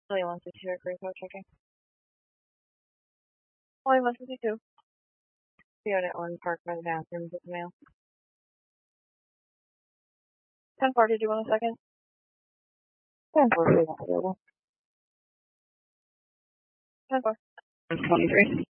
Only 162 at Graco checking. Only 162. Fiona at one park by the bathrooms at the mail. 10-4, did you want a second? 10-4, 10-4. 23.